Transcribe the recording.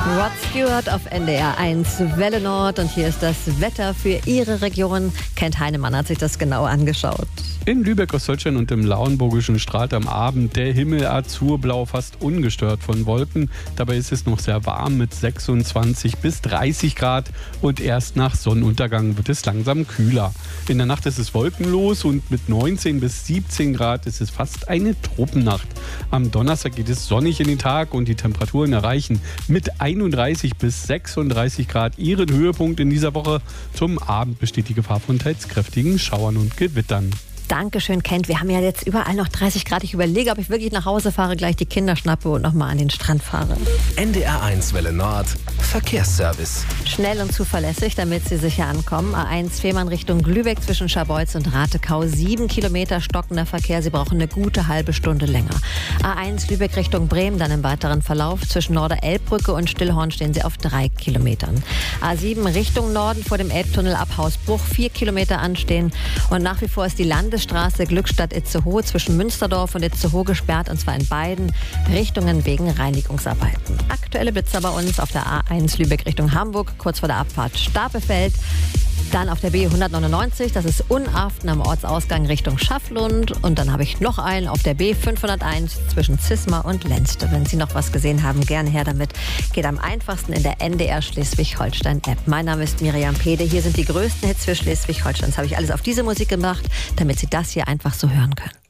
Rod Stewart auf NDR 1 Welle Nord und hier ist das Wetter für Ihre Region. Kent Heinemann hat sich das genau angeschaut. In Lübeck, Ostholstein und im Lauenburgischen strahlt am Abend der Himmel azurblau, fast ungestört von Wolken. Dabei ist es noch sehr warm mit 26 bis 30 Grad und erst nach Sonnenuntergang wird es langsam kühler. In der Nacht ist es wolkenlos und mit 19 bis 17 Grad ist es fast eine Tropennacht. Am Donnerstag geht es sonnig in den Tag und die Temperaturen erreichen mit 31 bis 36 Grad ihren Höhepunkt in dieser Woche. Zum Abend besteht die Gefahr von teils kräftigen Schauern und Gewittern. Dankeschön, Kent. Wir haben ja jetzt überall noch 30 Grad. Ich überlege, ob ich wirklich nach Hause fahre, gleich die Kinder schnappe und nochmal an den Strand fahre. NDR 1 Welle Nord, Verkehrsservice. Schnell und zuverlässig, damit Sie sicher ankommen. A1 Fehmarn Richtung Lübeck zwischen Scharbeutz und Ratekau. 7 Kilometer stockender Verkehr. Sie brauchen eine gute halbe Stunde länger. A1 Lübeck Richtung Bremen, dann im weiteren Verlauf. Zwischen Norder-Elbbrücke und Stillhorn stehen Sie auf 3 Kilometern. A7 Richtung Norden vor dem Elbtunnel ab Hausbruch. 4 Kilometer anstehen. Und nach wie vor ist die Landesstraße Glückstadt-Itzehoe zwischen Münsterdorf und Itzehoe gesperrt, und zwar in beiden Richtungen wegen Reinigungsarbeiten. Aktuelle Blitzer bei uns auf der A1 Lübeck Richtung Hamburg, kurz vor der Abfahrt Stapelfeld. Dann auf der B199, das ist Unaften am Ortsausgang Richtung Schafflund. Und dann habe ich noch einen auf der B501 zwischen Zisma und Lenzte. Wenn Sie noch was gesehen haben, gerne her damit. Geht am einfachsten in der NDR Schleswig-Holstein-App. Mein Name ist Miriam Pede. Hier sind die größten Hits für Schleswig-Holstein. Das habe ich alles auf diese Musik gemacht, damit Sie das hier einfach so hören können.